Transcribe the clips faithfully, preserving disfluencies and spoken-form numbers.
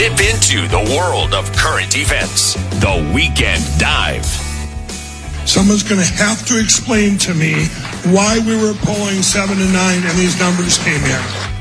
Dip into the world of current events. The Weekend Dive. Someone's going to have to explain to me why we were polling seven to nine and these numbers came in.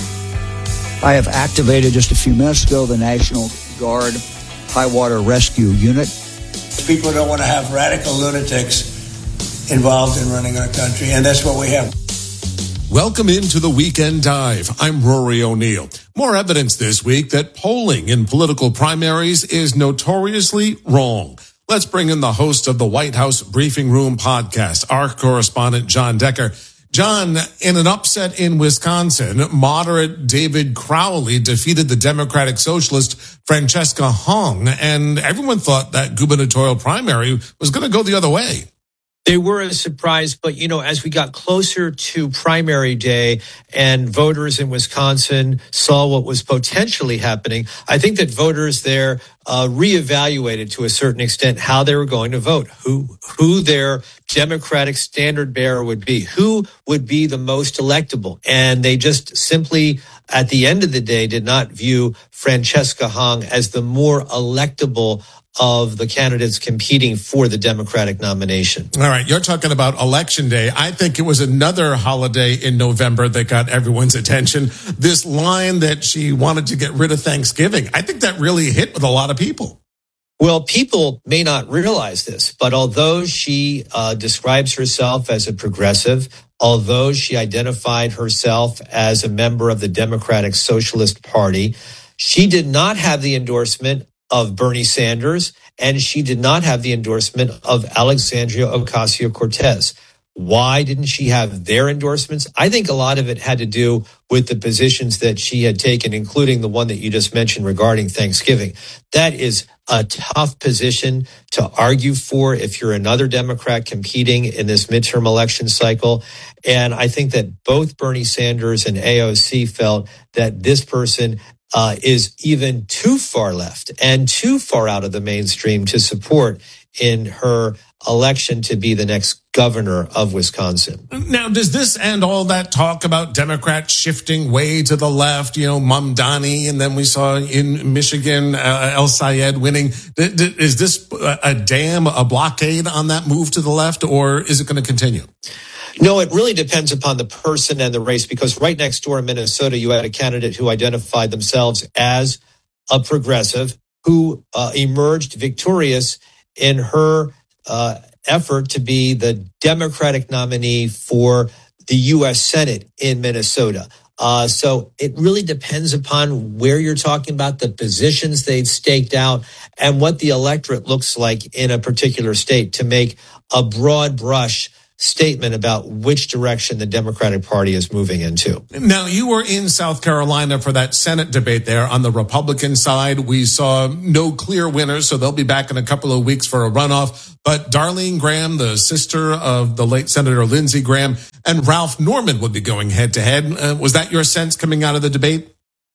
I have activated just a few minutes ago the National Guard High Water Rescue Unit. People don't want to have radical lunatics involved in running our country, and that's what we have. Welcome into the Weekend Dive. I'm Rory O'Neill. More evidence this week that polling in political primaries is notoriously wrong. Let's bring in the host of the White House Briefing Room podcast, our correspondent, John Decker. John, in an upset in Wisconsin, moderate David Crowley defeated the Democratic Socialist Francesca Hung, and everyone thought that gubernatorial primary was going to go the other way. They were a surprise, but, you know, as we got closer to primary day and voters in Wisconsin saw what was potentially happening, I think that voters there uh, reevaluated to a certain extent how they were going to vote, who who their Democratic standard bearer would be, who would be the most electable. And they just simply, at the end of the day, did not view Francesca Hung as the more electable of the candidates competing for the Democratic nomination. All right, you're talking about Election Day. I think it was another holiday in November that got everyone's attention. This line that she wanted to get rid of Thanksgiving, I think that really hit with a lot of people. Well, people may not realize this, but although she uh, describes herself as a progressive, although she identified herself as a member of the Democratic Socialist Party, she did not have the endorsement of Bernie Sanders, and she did not have the endorsement of Alexandria Ocasio-Cortez. Why didn't she have their endorsements? I think a lot of it had to do with the positions that she had taken, including the one that you just mentioned regarding Thanksgiving. That is a tough position to argue for if you're another Democrat competing in this midterm election cycle. And I think that both Bernie Sanders and A O C felt that this person Uh, is even too far left and too far out of the mainstream to support in her election to be the next governor of Wisconsin. Now, does this end all that talk about Democrats shifting way to the left, you know, Mamdani, and then we saw in Michigan, uh, El Sayed winning? Is this a dam, a blockade on that move to the left, or is it going to continue? No, it really depends upon the person and the race, because right next door in Minnesota, you had a candidate who identified themselves as a progressive who uh, emerged victorious in her uh, effort to be the Democratic nominee for the U S Senate in Minnesota. Uh, so it really depends upon where you're talking about, the positions they've staked out, and what the electorate looks like in a particular state to make a broad brush statement about which direction the Democratic Party is moving into. Now, you were in South Carolina for that Senate debate there. On the Republican side, we saw no clear winners, so they'll be back in a couple of weeks for a runoff. But Darlene Graham, the sister of the late Senator Lindsey Graham, and Ralph Norman would be going head-to-head. Uh, was that your sense coming out of the debate?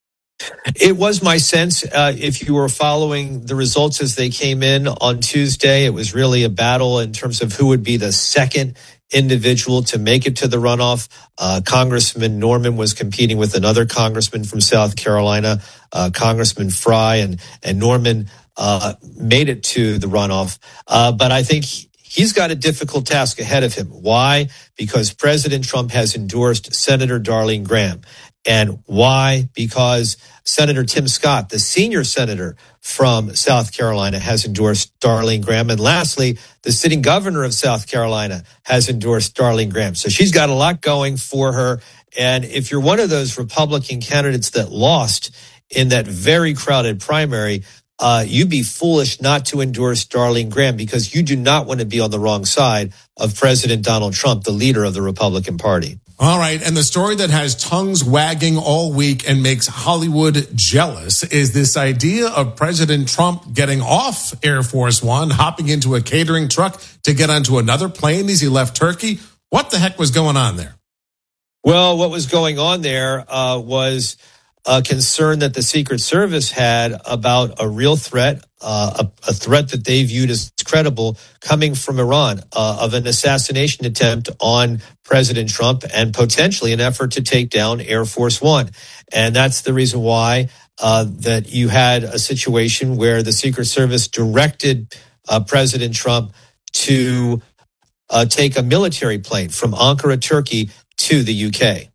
It was my sense. Uh, if you were following the results as they came in on Tuesday, it was really a battle in terms of who would be the second individual to make it to the runoff. Uh, Congressman Norman was competing with another congressman from South Carolina, uh, Congressman Fry, and, and Norman uh, made it to the runoff. Uh, but I think he's got a difficult task ahead of him. Why? Because President Trump has endorsed Senator Darlene Graham. And why? Because Senator Tim Scott, the senior senator from South Carolina, has endorsed Darlene Graham. And lastly, the sitting governor of South Carolina has endorsed Darlene Graham. So she's got a lot going for her. And if you're one of those Republican candidates that lost in that very crowded primary, uh, you'd be foolish not to endorse Darlene Graham, because you do not want to be on the wrong side of President Donald Trump, the leader of the Republican Party. All right. And the story that has tongues wagging all week and makes Hollywood jealous is this idea of President Trump getting off Air Force One, hopping into a catering truck to get onto another plane as he left Turkey. What the heck was going on there? Well, what was going on there uh, was a concern that the Secret Service had about a real threat, uh, a, a threat that they viewed as credible coming from Iran, uh, of an assassination attempt on President Trump and potentially an effort to take down Air Force One. And that's the reason why uh, that you had a situation where the Secret Service directed uh, President Trump to uh, take a military plane from Ankara, Turkey, to the U K.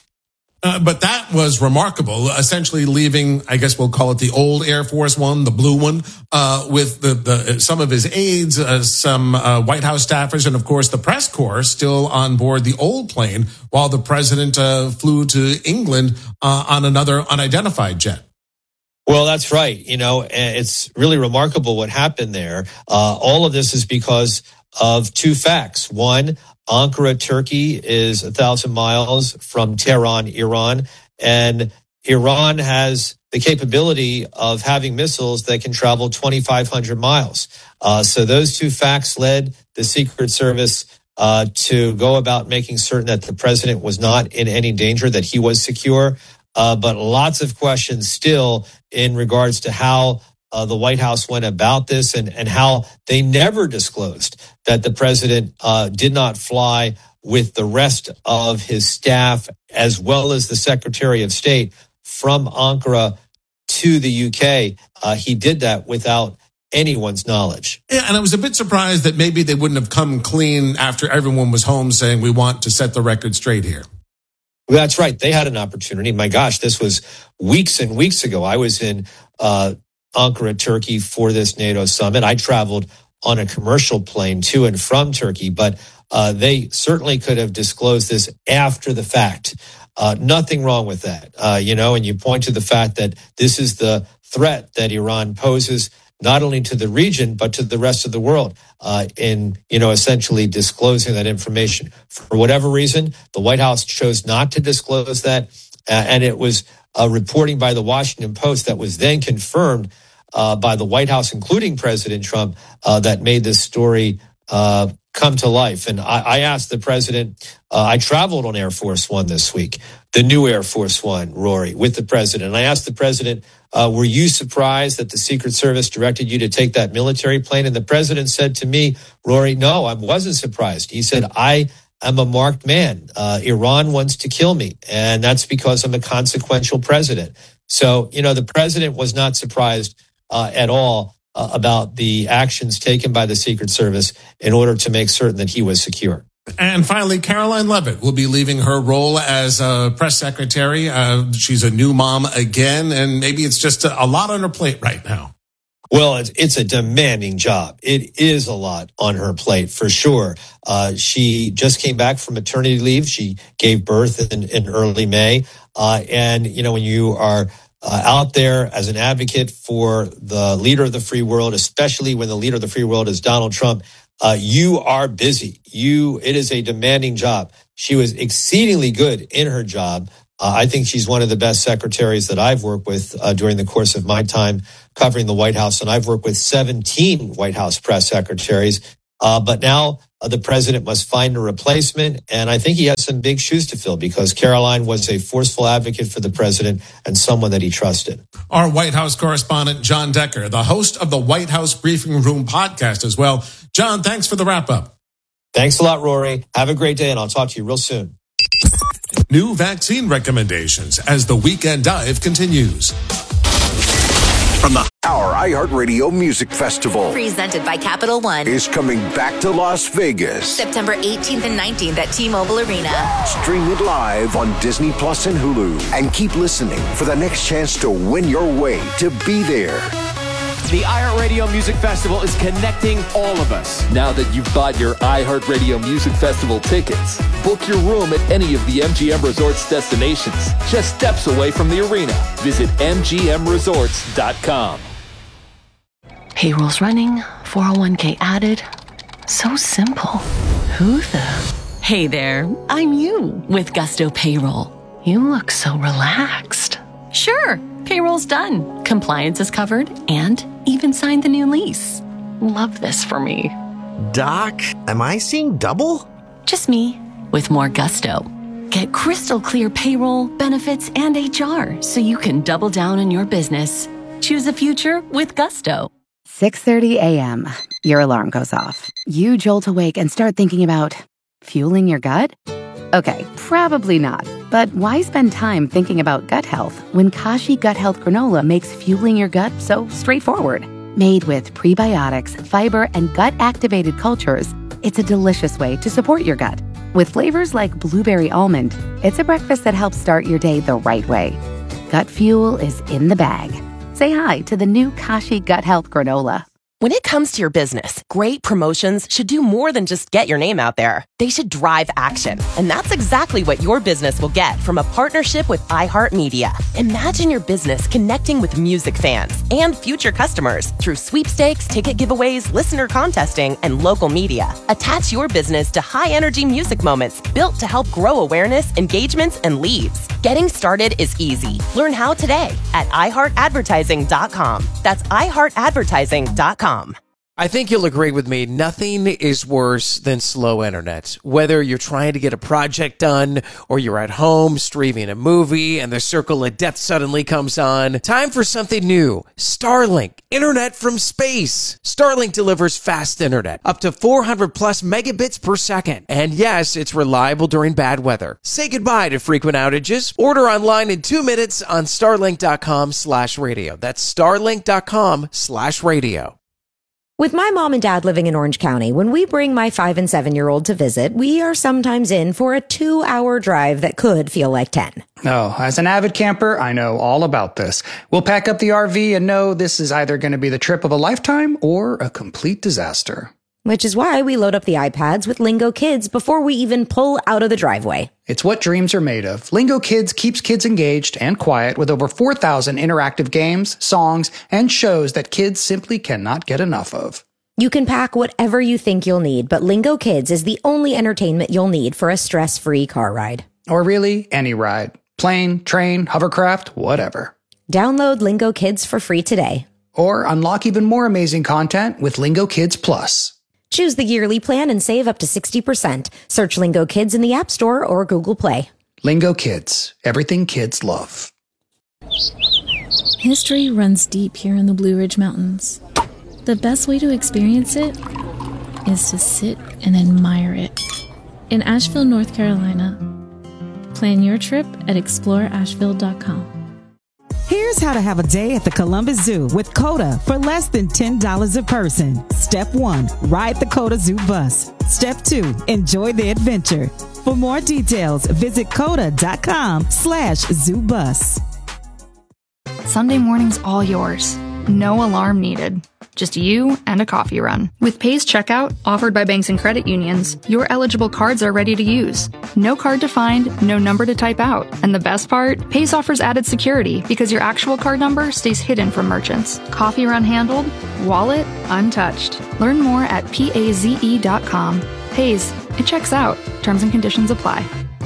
Uh, but that was remarkable, essentially leaving, I guess we'll call it the old Air Force One, the blue one, uh, with the, the some of his aides, uh, some uh, White House staffers, and of course the press corps still on board the old plane while the president uh, flew to England uh, on another unidentified jet. Well, that's right. You know, it's really remarkable what happened there. Uh, all of this is because of two facts. One, Ankara, Turkey is a thousand miles from Tehran, Iran, and Iran has the capability of having missiles that can travel twenty-five hundred miles. Uh, so those two facts led the Secret Service uh, to go about making certain that the president was not in any danger, that he was secure. Uh, but lots of questions still in regards to how Uh, the White House went about this and, and how they never disclosed that the president uh, did not fly with the rest of his staff as well as the Secretary of State from Ankara to the U K. Uh, he did that without anyone's knowledge. Yeah, and I was a bit surprised that maybe they wouldn't have come clean after everyone was home saying we want to set the record straight here. That's right. They had an opportunity. My gosh, this was weeks and weeks ago. I was in uh Ankara, Turkey for this NATO summit. I traveled on a commercial plane to and from Turkey, but uh, they certainly could have disclosed this after the fact. Uh, nothing wrong with that. Uh, you know, and you point to the fact that this is the threat that Iran poses not only to the region, but to the rest of the world uh, in, you know, essentially disclosing that information. For whatever reason, the White House chose not to disclose that. Uh, and it was a reporting by the Washington Post that was then confirmed uh, by the White House, including President Trump, uh, that made this story uh, come to life. And I, I asked the president, uh, I traveled on Air Force One this week, the new Air Force One, Rory, with the president. And I asked the president, uh, were you surprised that the Secret Service directed you to take that military plane? And the president said to me, Rory, no, I wasn't surprised. He said, I I'm a marked man. Uh, Iran wants to kill me, and that's because I'm a consequential president. So, you know, the president was not surprised uh, at all uh, about the actions taken by the Secret Service in order to make certain that he was secure. And finally, Caroline Leavitt will be leaving her role as a press secretary. Uh, she's a new mom again, and maybe it's just a, a lot on her plate right now. Well, it's, it's a demanding job. It is a lot on her plate, for sure. Uh, she just came back from maternity leave. She gave birth in, in early May. Uh, and, you know, when you are uh, out there as an advocate for the leader of the free world, especially when the leader of the free world is Donald Trump, uh, you are busy. You, it is a demanding job. She was exceedingly good in her job. Uh, I think she's one of the best secretaries that I've worked with uh, during the course of my time covering the White House. And I've worked with seventeen White House press secretaries. Uh, but now uh, the president must find a replacement. And I think he has some big shoes to fill because Caroline was a forceful advocate for the president and someone that he trusted. Our White House correspondent, John Decker, the host of the White House Briefing Room podcast as well. John, thanks for the wrap up. Thanks a lot, Rory. Have a great day, and I'll talk to you real soon. New vaccine recommendations as the Weekend Dive continues. From the Our iHeartRadio Music Festival, presented by Capital One, is coming back to Las Vegas. September eighteenth and nineteenth at T-Mobile Arena. Stream it live on Disney Plus and Hulu. And keep listening for the next chance to win your way to be there. The iHeartRadio Music Festival is connecting all of us. Now that you've bought your iHeartRadio Music Festival tickets, book your room at any of the M G M Resorts destinations, just steps away from the arena. Visit M G M resorts dot com. Payroll's running, four oh one k added. So simple. Who the? Hey there, I'm you with Gusto Payroll. You look so relaxed. Sure, payroll's done. Compliance is covered and even signed the new lease. Love this for me. Doc, am I seeing double? Just me with more gusto. Get crystal clear payroll, benefits, and H R so you can double down on your business. Choose a future with Gusto. six thirty a.m. Your alarm goes off. You jolt awake and start thinking about fueling your gut? Okay, probably not. But why spend time thinking about gut health when Kashi Gut Health Granola makes fueling your gut so straightforward? Made with prebiotics, fiber, and gut-activated cultures, it's a delicious way to support your gut. With flavors like blueberry almond, it's a breakfast that helps start your day the right way. Gut fuel is in the bag. Say hi to the new Kashi Gut Health Granola. When it comes to your business, great promotions should do more than just get your name out there. They should drive action. And that's exactly what your business will get from a partnership with iHeartMedia. Imagine your business connecting with music fans and future customers through sweepstakes, ticket giveaways, listener contesting, and local media. Attach your business to high-energy music moments built to help grow awareness, engagements, and leads. Getting started is easy. Learn how today at i heart advertising dot com. That's i heart advertising dot com. I think you'll agree with me. Nothing is worse than slow internet. Whether you're trying to get a project done or you're at home streaming a movie and the circle of death suddenly comes on, time for something new. Starlink, internet from space. Starlink delivers fast internet, up to four hundred plus megabits per second. And yes, it's reliable during bad weather. Say goodbye to frequent outages. Order online in two minutes on starlink.com slash radio. That's starlink.com slash radio. With my mom and dad living in Orange County, when we bring my five and seven year old to visit, we are sometimes in for a two hour drive that could feel like ten. Oh, as an avid camper, I know all about this. We'll pack up the R V and know this is either going to be the trip of a lifetime or a complete disaster. Which is why we load up the iPads with Lingo Kids before we even pull out of the driveway. It's what dreams are made of. Lingo Kids keeps kids engaged and quiet with over four thousand interactive games, songs, and shows that kids simply cannot get enough of. You can pack whatever you think you'll need, but Lingo Kids is the only entertainment you'll need for a stress-free car ride. Or really, any ride. Plane, train, hovercraft, whatever. Download Lingo Kids for free today. Or unlock even more amazing content with Lingo Kids Plus. Choose the yearly plan and save up to sixty percent. Search Lingo Kids in the App Store or Google Play. Lingo Kids. Everything kids love. History runs deep here in the Blue Ridge Mountains. The best way to experience it is to sit and admire it. In Asheville, North Carolina. Plan your trip at explore asheville dot com. Here's how to have a day at the Columbus Zoo with COTA for less than ten dollars a person. Step one, ride the COTA Zoo bus. Step two, enjoy the adventure. For more details, visit coda.com slash zoo bus. Sunday morning's all yours. No alarm needed. Just you and a coffee run. With Paze Checkout, offered by banks and credit unions, your eligible cards are ready to use. No card to find, no number to type out. And the best part? Paze offers added security because your actual card number stays hidden from merchants. Coffee run handled, wallet untouched. Learn more at paze dot com. Paze, it checks out. Terms and conditions apply.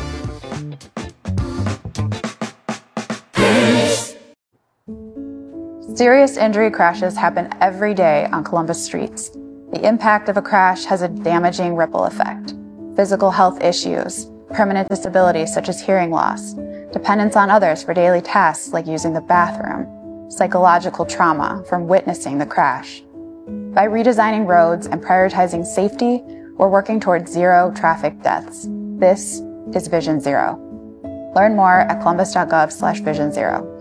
Serious injury crashes happen every day on Columbus streets. The impact of a crash has a damaging ripple effect. Physical health issues, permanent disabilities such as hearing loss, dependence on others for daily tasks like using the bathroom, psychological trauma from witnessing the crash. By redesigning roads and prioritizing safety, we're working towards zero traffic deaths. This is Vision Zero. Learn more at columbus dot gov slash vision zero.